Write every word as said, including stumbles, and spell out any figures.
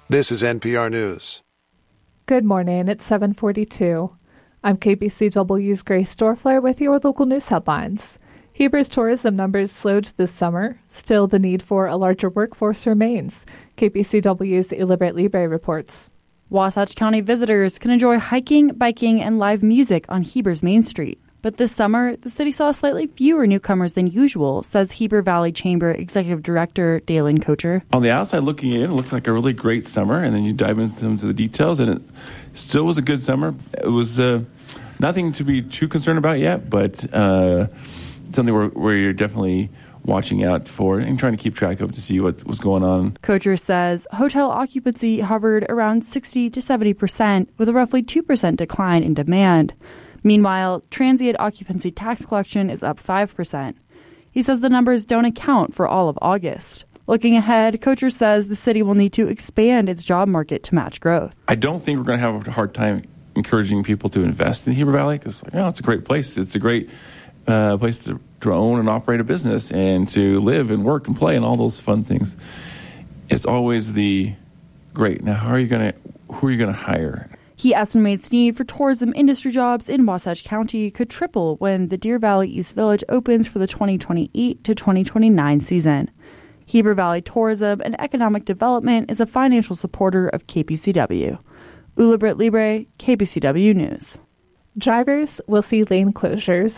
This is N P R News. Good morning. It's seven forty-two. I'm K B C W's Grace Dorfler with your local news headlines. Heber's tourism numbers slowed this summer. Still, the need for a larger workforce remains. K B C W's Ilibert Libre reports. Wasatch County visitors can enjoy hiking, biking, and live music on Heber's Main Street. But this summer, the city saw slightly fewer newcomers than usual, says Heber Valley Chamber Executive Director Dalen Kocher. On the outside looking in, it looked like a really great summer, and then you dive into some of the details, and it still was a good summer. It was uh, nothing to be too concerned about yet, but uh, something where, where you're definitely watching out for and trying to keep track of to see what was going on. Kocher says hotel occupancy hovered around sixty to seventy percent, with a roughly two percent decline in demand. Meanwhile, transient occupancy tax collection is up five percent. He says the numbers don't account for all of August. Looking ahead, Kocher says the city will need to expand its job market to match growth. I don't think we're going to have a hard time encouraging people to invest in Heber Valley because, like, you know, it's a great place. It's a great uh, place to, to own and operate a business and to live and work and play and all those fun things. It's always the great. Now, how are you going to? Who are you going to hire? He estimates need for tourism industry jobs in Wasatch County could triple when the Deer Valley East Village opens for the twenty twenty-eight to twenty twenty-nine season. Heber Valley Tourism and Economic Development is a financial supporter of K B C W. Ilibert Libre, K B C W News. Drivers will see lane closures